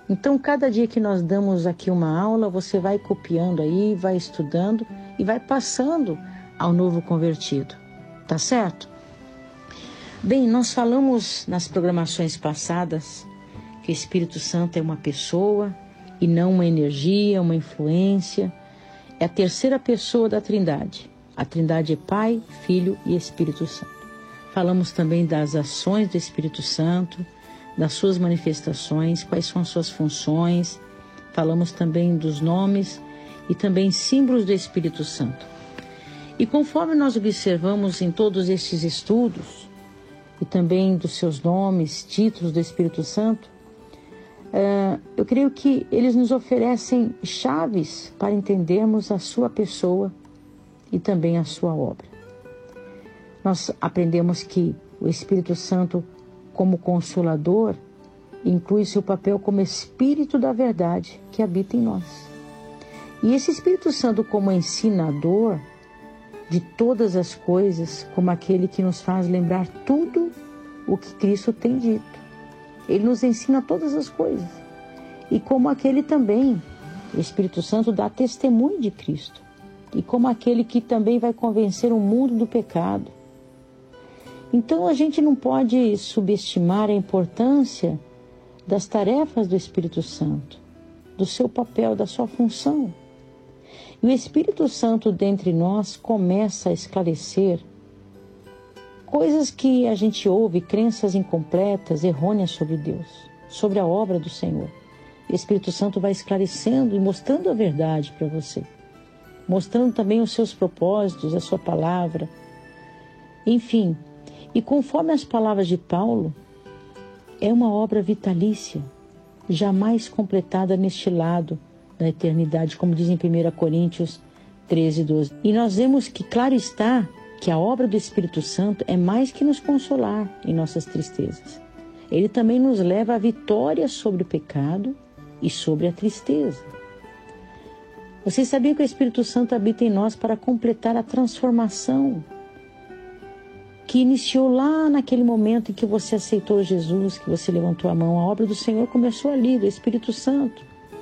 Então, cada dia que nós damos aqui uma aula, você vai copiando aí, vai estudando e vai passando ao novo convertido. Tá certo? Bem, nós falamos nas programações passadas que o Espírito Santo é uma pessoa e não uma energia, uma influência. É a terceira pessoa da Trindade. A Trindade é Pai, Filho e Espírito Santo. Falamos também das ações do Espírito Santo, das suas manifestações, quais são as suas funções. Falamos também dos nomes e também símbolos do Espírito Santo. E conforme nós observamos em todos estes estudos, e também dos seus nomes, títulos do Espírito Santo, eu creio que eles nos oferecem chaves para entendermos a sua pessoa e também a sua obra. Nós aprendemos que o Espírito Santo, como Consolador, inclui seu papel como Espírito da verdade que habita em nós. E esse Espírito Santo, como ensinador de todas as coisas, como aquele que nos faz lembrar tudo o que Cristo tem dito. Ele nos ensina todas as coisas. E como aquele também, o Espírito Santo dá testemunho de Cristo. E como aquele que também vai convencer o mundo do pecado. Então a gente não pode subestimar a importância das tarefas do Espírito Santo, do seu papel, da sua função. E o Espírito Santo dentre nós começa a esclarecer coisas que a gente ouve, crenças incompletas, errôneas sobre Deus, sobre a obra do Senhor. O Espírito Santo vai esclarecendo e mostrando a verdade para você, mostrando também os seus propósitos, a sua palavra, enfim. E conforme as palavras de Paulo, é uma obra vitalícia, jamais completada neste lado da eternidade, como diz em 1 Coríntios 13, 12. E nós vemos que, claro está, que a obra do Espírito Santo é mais que nos consolar em nossas tristezas. Ele também nos leva à vitória sobre o pecado e sobre a tristeza. Vocês sabiam que o Espírito Santo habita em nós para completar a transformação que iniciou lá naquele momento em que você aceitou Jesus, que você levantou a mão. A obra do Senhor começou ali, do Espírito Santo.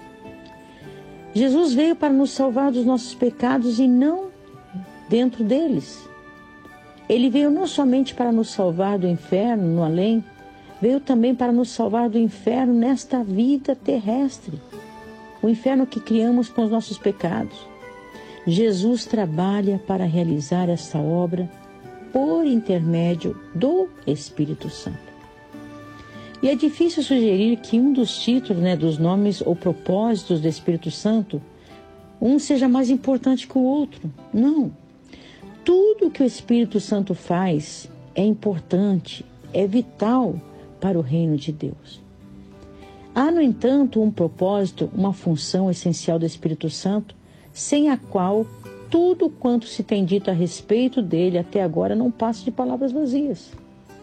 Jesus veio para nos salvar dos nossos pecados e não dentro deles. Ele veio não somente para nos salvar do inferno, no além, veio também para nos salvar do inferno nesta vida terrestre. O inferno que criamos com os nossos pecados. Jesus trabalha para realizar essa obra por intermédio do Espírito Santo. E é difícil sugerir que um dos títulos, dos nomes ou propósitos do Espírito Santo, um seja mais importante que o outro. Não. Tudo que o Espírito Santo faz é importante, é vital para o reino de Deus. Há, no entanto, um propósito, uma função essencial do Espírito Santo, sem a qual tudo quanto se tem dito a respeito dele até agora não passa de palavras vazias.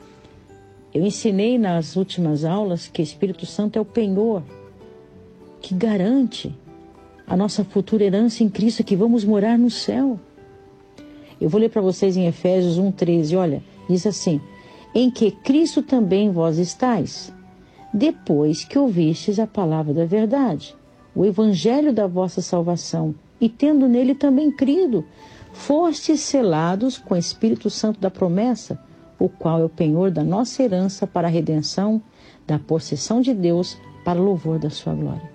Eu ensinei nas últimas aulas que o Espírito Santo é o penhor que garante a nossa futura herança em Cristo, que vamos morar no céu. Eu vou ler para vocês em Efésios 1:13, olha, diz assim: em que Cristo também vós estáis, depois que ouvistes a palavra da verdade, o evangelho da vossa salvação, e tendo nele também crido, fostes selados com o Espírito Santo da promessa, o qual é o penhor da nossa herança para a redenção da possessão de Deus, para louvor da sua glória.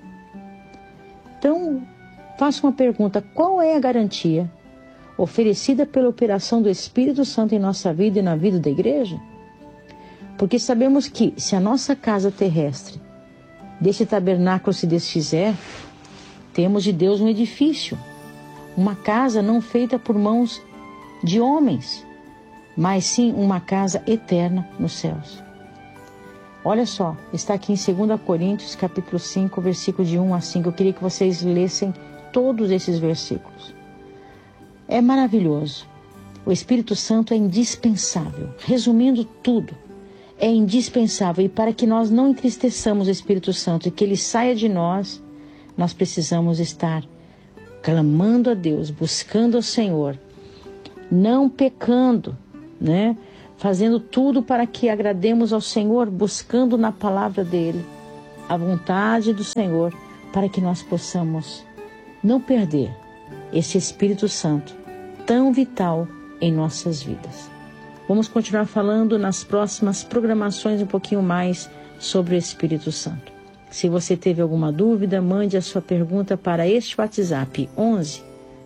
Então, faço uma pergunta: qual é a garantia oferecida pela operação do Espírito Santo em nossa vida e na vida da igreja? Porque sabemos que, se a nossa casa terrestre deste tabernáculo se desfizer, temos de Deus um edifício, uma casa não feita por mãos de homens, mas sim uma casa eterna nos céus. Olha só, está aqui em 2 Coríntios, capítulo 5, versículo de 1 a 5. Eu queria que vocês lessem todos esses versículos. É maravilhoso. O Espírito Santo é indispensável. Resumindo tudo, é indispensável. E para que nós não entristeçamos o Espírito Santo e que ele saia de nós, nós precisamos estar clamando a Deus, buscando ao Senhor, não pecando, fazendo tudo para que agrademos ao Senhor, buscando na palavra dele. a vontade do Senhor para que nós possamos não perder esse Espírito Santo tão vital em nossas vidas. Vamos continuar falando nas próximas programações um pouquinho mais sobre o Espírito Santo. Se você teve alguma dúvida, mande a sua pergunta para este WhatsApp 11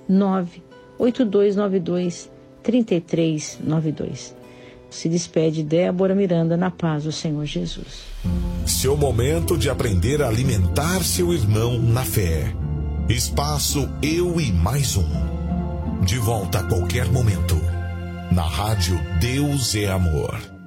98292 3392. Se despede Débora Miranda, na paz do Senhor Jesus. Seu momento de aprender a alimentar seu irmão na fé. Espaço Eu e Mais Um. De volta a qualquer momento. Na rádio Deus é Amor.